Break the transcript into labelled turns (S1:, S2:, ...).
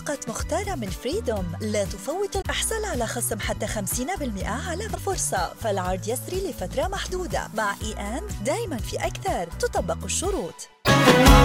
S1: باقات مختارة من فريدوم. لا تفوت الإحصال على خصم حتى 50% على فرصة، فالعرض يسري لفترة محدودة. مع دايما في أكثر، تطبق الشروط.